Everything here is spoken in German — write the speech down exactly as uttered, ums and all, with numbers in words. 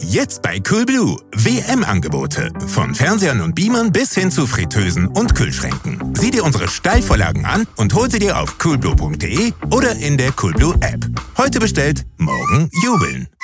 Jetzt bei Coolblue. W M-Angebote. Von Fernsehern und Beamern bis hin zu Fritteusen und Kühlschränken. Sieh dir unsere Steilvorlagen an und hol sie dir auf coolblue punkt de oder in der Coolblue App. Heute bestellt, morgen jubeln.